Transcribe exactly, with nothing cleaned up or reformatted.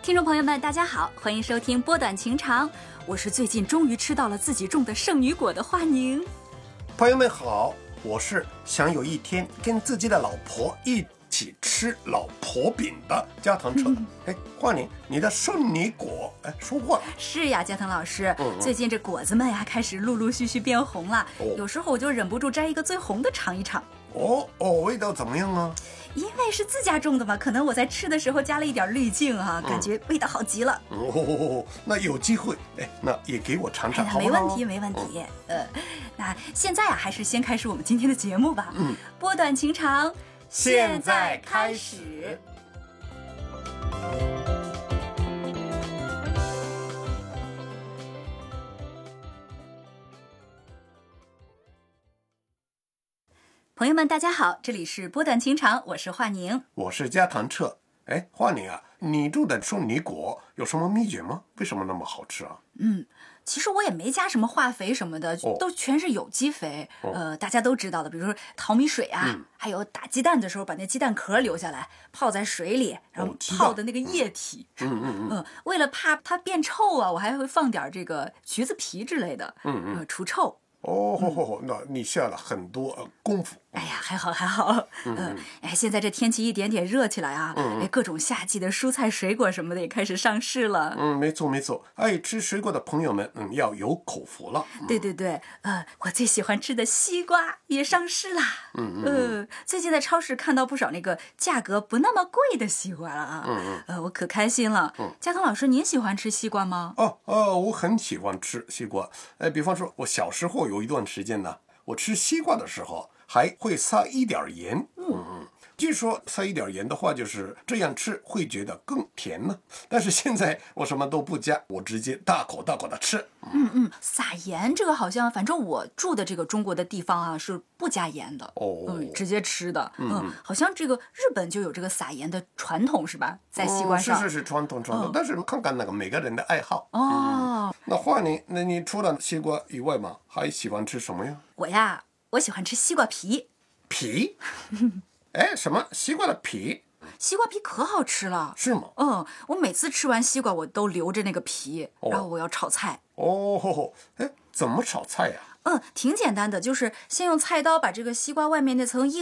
听众朋友们大家好，欢迎收听波短情长，我是最近终于吃到了自己种的圣女果的华宁。 朋友们好，我是想有一天跟自己的老婆一起吃老婆饼的加藤彻。哎、嗯，华宁，你的圣女果哎收获了？ 是呀，加藤老师， 嗯嗯最近这果子们呀开始陆陆续续变红了、哦、有时候我就忍不住摘一个最红的尝一尝。 哦哦，味道怎么样啊？ 因为是自家种的嘛，可能我在吃的时候加了一点滤镜啊，感觉味道好极了。 哦，那有机会，哎，那也给我尝尝好不好？ 没问题，没问题。嗯、呃，那现在啊，还是先开始我们今天的节目吧。 嗯， 波短情长，现在开始。朋友们大家好，这里是波短情长，我是华宁， 我是加藤彻。哎，华宁啊，你种的圣女果有什么秘诀吗？为什么那么好吃啊？ 嗯，其实我也没加什么化肥什么的、哦、都全是有机肥、哦、呃，大家都知道的，比如说淘米水啊、嗯、还有打鸡蛋的时候把那鸡蛋壳留下来泡在水里，然后泡的那个液体、 哦、嗯嗯嗯、 呃、为了怕它变臭啊，我还会放点这个橘子皮之类的， 嗯嗯、 呃、除臭。 哦，嗯、那你下了很多、呃、功夫。 哎呀，还好还好，嗯、呃，哎，现在这天气一点点热起来啊， 嗯哎，各种夏季的蔬菜水果什么的也开始上市了。 嗯，没错没错，爱吃水果的朋友们，嗯，要有口福了。 嗯、对对对，呃，我最喜欢吃的西瓜也上市啦。 嗯嗯嗯、 呃，最近在超市看到不少那个价格不那么贵的西瓜了啊。 嗯嗯， 呃，我可开心了。嗯，加藤老师，您喜欢吃西瓜吗？ 哦哦，我很喜欢吃西瓜。哎，比方说，我小时候有一段时间呢，我吃西瓜的时候还会撒一点盐。嗯嗯，据说撒一点盐的话，就是这样吃会觉得更甜呢。但是现在我什么都不加，我直接大口大口的吃。 嗯嗯，撒盐这个好像，反正我住的这个中国的地方啊是不加盐的。 哦， 嗯，直接吃的。 嗯, 嗯，好像这个日本就有这个撒盐的传统是吧？在西瓜上。 哦、是是是传统传统、哦，但是看看那个每个人的爱好。 哦， 嗯、那华宁，那你除了西瓜以外嘛，还喜欢吃什么呀？ 我呀，我喜欢吃西瓜皮。 皮？哎，什么西瓜的皮？ 西瓜皮可好吃了。 是吗？ 嗯，我每次吃完西瓜我都留着那个皮、 哦、 然后我要炒菜。 哦，哎，怎么炒菜呀？ 嗯，挺简单的，就是先用菜刀把这个西瓜外面那层硬